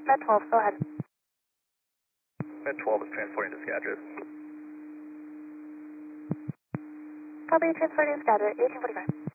Med 12, go ahead. Med 12 is transporting to Skadris. Copy, transporting to Skadris, 1845.